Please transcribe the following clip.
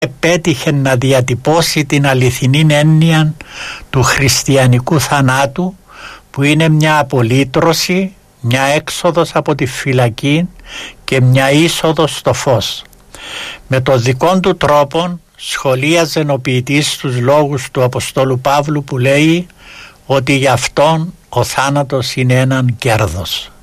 επέτυχε να διατυπώσει την αληθινή έννοια του χριστιανικού θανάτου, που είναι μια απολύτρωση, μια έξοδος από τη φυλακή και μια είσοδος στο φως. Με τον δικό του τρόπο σχολίαζε ο ποιητής τους λόγους του Αποστόλου Παύλου που λέει ότι για αυτόν ο θάνατος είναι έναν κέρδος.